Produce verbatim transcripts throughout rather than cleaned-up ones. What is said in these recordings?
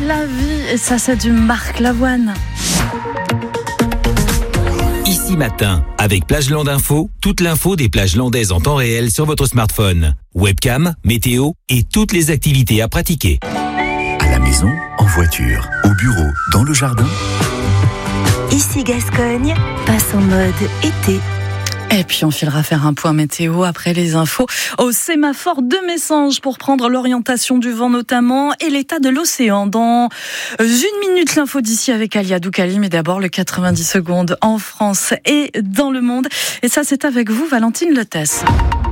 la vie. Et ça, c'est du Marc Lavoine. Ici Matin, avec Plageland Info, toute l'info des plages landaises en temps réel sur votre smartphone. Webcam, météo et toutes les activités à pratiquer. À la maison, en voiture, au bureau, dans le jardin. Ici Gascogne, passe en mode été. Et puis on filera faire un point météo après les infos au sémaphore de Messanges pour prendre l'orientation du vent notamment et l'état de l'océan. Dans une minute, l'info d'ici avec Alia Doukali, mais d'abord le quatre-vingt-dix secondes en France et dans le monde. Et ça, c'est avec vous, Valentine Lettès.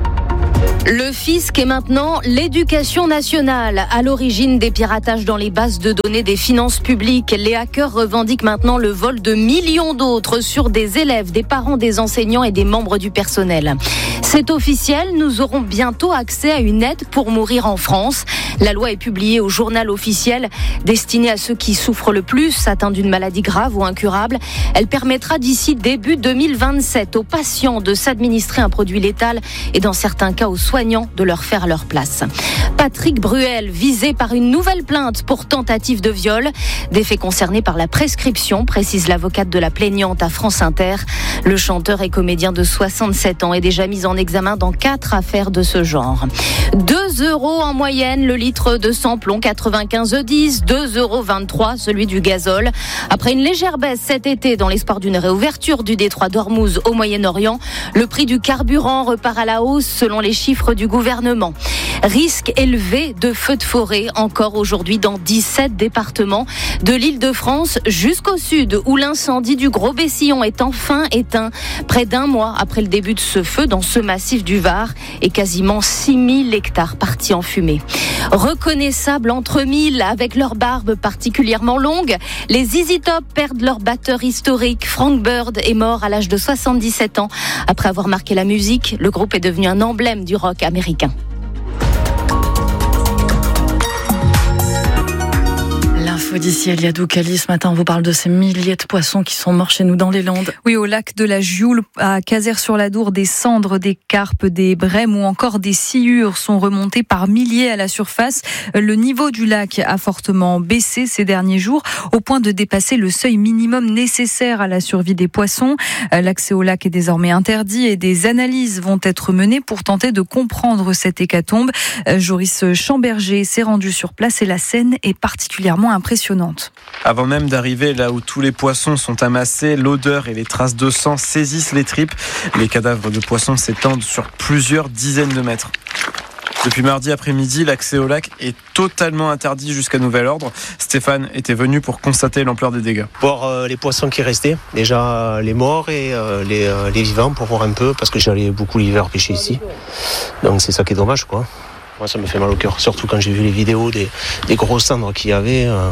Le fisc est maintenant l'éducation nationale. À l'origine des piratages dans les bases de données des finances publiques, les hackers revendiquent maintenant le vol de millions d'autres sur des élèves, des parents, des enseignants et des membres du personnel. C'est officiel, nous aurons bientôt accès à une aide pour mourir en France. La loi est publiée au journal officiel, destinée à ceux qui souffrent le plus, atteints d'une maladie grave ou incurable. Elle permettra d'ici début deux mille vingt-sept aux patients de s'administrer un produit létal et dans certains cas aux soignants de leur faire leur place. Patrick Bruel, visé par une nouvelle plainte pour tentative de viol. Des faits concernés par la prescription, précise l'avocate de la plaignante à France Inter. Le chanteur et comédien de soixante-sept ans est déjà mis en examen dans quatre affaires de ce genre. deux euros en moyenne le litre de samplon quatre-vingt-quinze E dix, deux euros vingt-trois celui du gazole. Après une légère baisse cet été dans l'espoir d'une réouverture du détroit d'Ormuz au Moyen-Orient, le prix du carburant repart à la hausse selon les chiffres du gouvernement. Risque élevé de feux de forêt encore aujourd'hui dans dix-sept départements, de l'Île-de-France jusqu'au sud où l'incendie du Gros Bessillon est enfin éteint près d'un mois après le début de ce feu dans ce massif du Var et quasiment six mille hectares partis en fumée. Reconnaissables entre mille avec leur barbe particulièrement longue, les Z Z Top perdent leur batteur historique. Frank Bird est mort à l'âge de soixante-dix-sept ans. Après avoir marqué la musique, le groupe est devenu un emblème du rock américain. L'info d'ici Alia Doukali. Ce matin, on vous parle de ces milliers de poissons qui sont morts chez nous dans les Landes. Oui, au lac de la Gioule, à Cazeres-sur-la-Dour, des cendres, des carpes, des brèmes ou encore des sciures sont remontées par milliers à la surface. Le niveau du lac a fortement baissé ces derniers jours, au point de dépasser le seuil minimum nécessaire à la survie des poissons. L'accès au lac est désormais interdit et des analyses vont être menées pour tenter de comprendre cette hécatombe. Joris Chamberger s'est rendu sur place et la scène est particulièrement impressionnante. Avant même d'arriver là où tous les poissons sont amassés, l'odeur et les traces de sang saisissent les tripes. Les cadavres de poissons s'étendent sur plusieurs dizaines de mètres. Depuis mardi après-midi, l'accès au lac est totalement interdit jusqu'à nouvel ordre. Stéphane était venu pour constater l'ampleur des dégâts. Voir euh, les poissons qui restaient, déjà euh, les morts et euh, les, euh, les vivants pour voir un peu, parce que j'allais beaucoup l'hiver pêcher ici. Donc c'est ça qui est dommage, quoi. Moi, ça me fait mal au cœur, surtout quand j'ai vu les vidéos des, des grosses cendres qu'il y avait. Euh,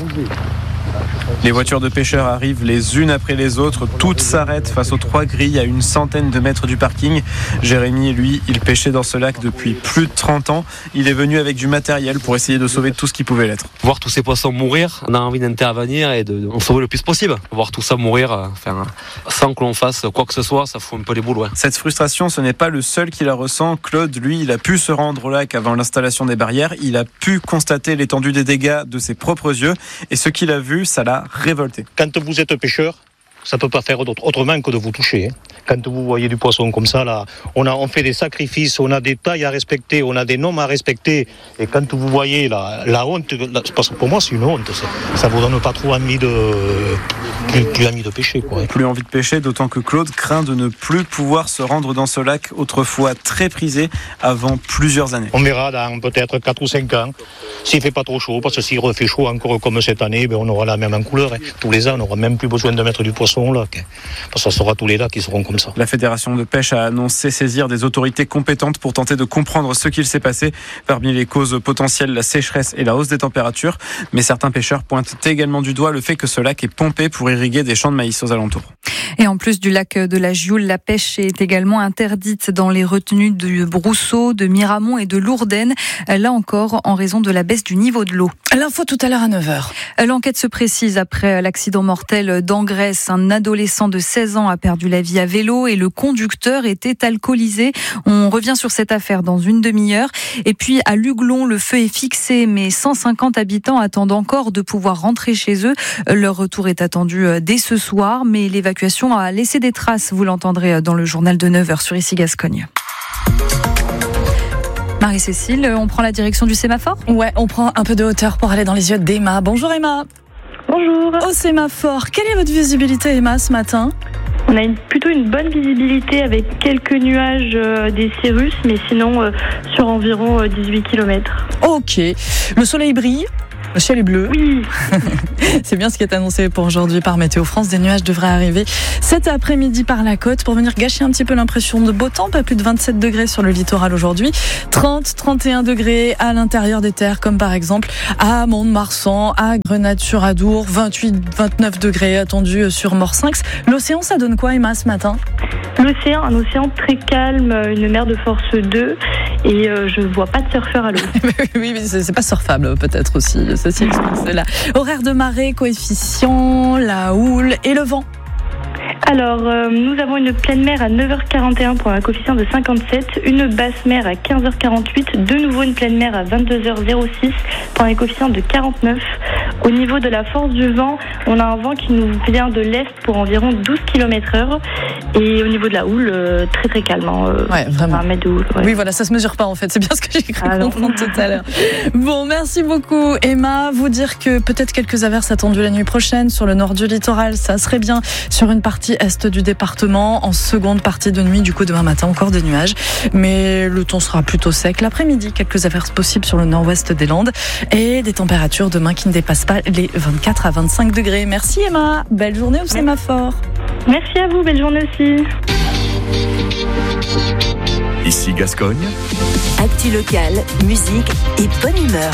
Les voitures de pêcheurs arrivent les unes après les autres. Toutes s'arrêtent face aux trois grilles à une centaine de mètres du parking. Jérémy, lui, il pêchait dans ce lac depuis plus de trente ans. Il est venu avec du matériel pour essayer de sauver tout ce qui pouvait l'être. Voir tous ces poissons mourir, on a envie d'intervenir et de, de en sauver le plus possible. Voir tout ça mourir, enfin, sans que l'on fasse quoi que ce soit, ça fout un peu les boules. Ouais. Cette frustration, ce n'est pas le seul qui la ressent. Claude, lui, il a pu se rendre au lac avant l'installation des barrières. Il a pu constater l'étendue des dégâts de ses propres yeux. Et ce qu'il a vu, ça l'a révolté. Quand vous êtes pêcheur, ça ne peut pas faire autrement que de vous toucher. Quand vous voyez du poisson comme ça, là, on, a, on fait des sacrifices, on a des tailles à respecter, on a des noms à respecter. Et quand vous voyez la, la honte, la, parce que pour moi c'est une honte, ça ne vous donne pas trop envie de, plus, plus envie de pêcher. Quoi. Plus envie de pêcher, d'autant que Claude craint de ne plus pouvoir se rendre dans ce lac, autrefois très prisé, avant plusieurs années. On verra dans peut-être quatre ou cinq ans, s'il ne fait pas trop chaud, parce que s'il refait chaud encore comme cette année, ben on aura la même en couleur. Hein. Tous les ans, on n'aura même plus besoin de mettre du poisson au lac. Parce que ça sera tous les lacs qui seront comme ça. La Fédération de pêche a annoncé saisir des autorités compétentes pour tenter de comprendre ce qu'il s'est passé. Parmi les causes potentielles, la sécheresse et la hausse des températures. Mais certains pêcheurs pointent également du doigt le fait que ce lac est pompé pour irriguer irriguer des champs de maïs aux alentours. Et en plus du lac de la Gioule, la pêche est également interdite dans les retenues de Brousseau, de Miramont et de Lourdaine. Là encore, en raison de la baisse du niveau de l'eau. L'info tout à l'heure à neuf heures. L'enquête se précise après l'accident mortel d'Angresse. Un adolescent de seize ans a perdu la vie à vélo et le conducteur était alcoolisé. On revient sur cette affaire dans une demi-heure. Et puis à Luglon, le feu est fixé, mais cent cinquante habitants attendent encore de pouvoir rentrer chez eux. Leur retour est attendu dès ce soir, mais l'évacuation a laissé des traces. Vous l'entendrez dans le journal de neuf heures sur Ici Gascogne. Marie-Cécile, on prend la direction du sémaphore ? Ouais, on prend un peu de hauteur pour aller dans les yeux d'Emma. Bonjour Emma. Bonjour. Au sémaphore, quelle est votre visibilité Emma ce matin ? On a une, plutôt une bonne visibilité avec quelques nuages euh, des cirrus, mais sinon euh, sur environ euh, dix-huit kilomètres. Ok. Le soleil brille ? Le ciel est bleu. Oui. C'est bien ce qui est annoncé pour aujourd'hui par Météo France. Des nuages devraient arriver cet après-midi par la côte pour venir gâcher un petit peu l'impression de beau temps. Pas plus de vingt-sept degrés sur le littoral aujourd'hui. trente, trente et un degrés à l'intérieur des terres, comme par exemple à Mont-de-Marsan, à Grenade-sur-Adour. vingt-huit, vingt-neuf degrés attendus sur Morsinx. L'océan, ça donne quoi, Emma, ce matin ? L'océan, un océan très calme, une mer de force deux. Et euh, je vois pas de surfeurs à l'eau. Oui, mais c'est, c'est pas surfable peut-être aussi. Ceci explique cela. Horaire de marée, coefficient, la houle et le vent. Alors, euh, nous avons une pleine mer à neuf heures quarante et un pour un coefficient de cinquante-sept, une basse mer à quinze heures quarante-huit, de nouveau une pleine mer à vingt-deux heures six pour un coefficient de quarante-neuf. Au niveau de la force du vent, on a un vent qui nous vient de l'est pour environ douze kilomètres heure. Et au niveau de la houle, euh, très très calme. Euh, ouais, vraiment. un mètre de houle. Ouais. Oui, voilà, ça se mesure pas en fait. C'est bien ce que j'ai cru ah, comprendre tout à l'heure. Bon, merci beaucoup, Emma. Vous dire que peut-être quelques averses attendues la nuit prochaine sur le nord du littoral. Ça serait bien sur une partie est du département. En seconde partie de nuit, du coup, demain matin, encore des nuages. Mais le temps sera plutôt sec. L'après-midi, quelques averses possibles sur le nord-ouest des Landes. Et des températures demain qui ne dépassent pas les vingt-quatre à vingt-cinq degrés. Merci, Emma. Belle journée au sémaphore. Merci à vous. Belle journée aussi. Ici Gascogne. Actu locale, musique et bonne humeur.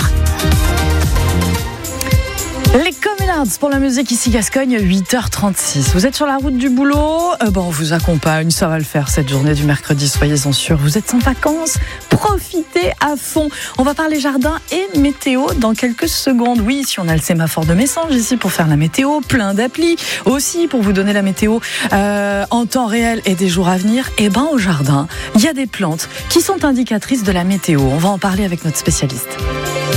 Les Communards pour la musique ici Gascogne, huit heures trente-six. Vous êtes sur la route du boulot ? euh, Bon, on vous accompagne, ça va le faire cette journée du mercredi, soyez-en sûrs. Vous êtes en vacances ? Profitez à fond. On va parler jardin et météo dans quelques secondes. Oui, si on a le sémaphore de Messanges ici pour faire la météo, plein d'applis aussi pour vous donner la météo euh, en temps réel et des jours à venir. Et ben au jardin, il y a des plantes qui sont indicatrices de la météo. On va en parler avec notre spécialiste.